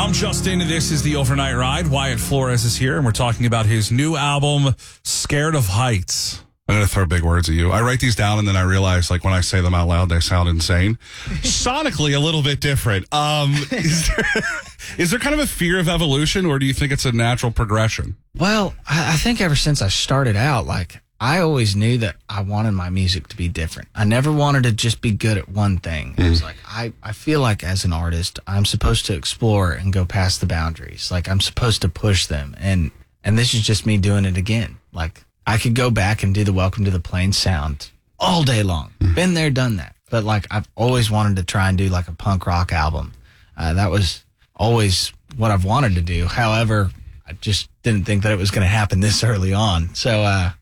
I'm Justin. This is the Overnight Ride. Wyatt Flores is here, and we're talking about his new album, Scared of Heights. I'm going to throw big words at you. I write these down, and then I realize, like, when I say them out loud, they sound insane. Sonically, a little bit different. Is there kind of a fear of evolution, or do you think it's a natural progression? Well, I think ever since I started out, like, I always knew that I wanted my music to be different. I never wanted to just be good at one thing. It was like, I feel like as an artist, I'm supposed to explore and go past the boundaries. Like, I'm supposed to push them. And this is just me doing it again. Like, I could go back and do the Welcome to the Plain sound all day long. Been there, done that. But, like, I've always wanted to try and do, like, a punk rock album. That was always what I've wanted to do. However, I just didn't think that it was going to happen this early on. So,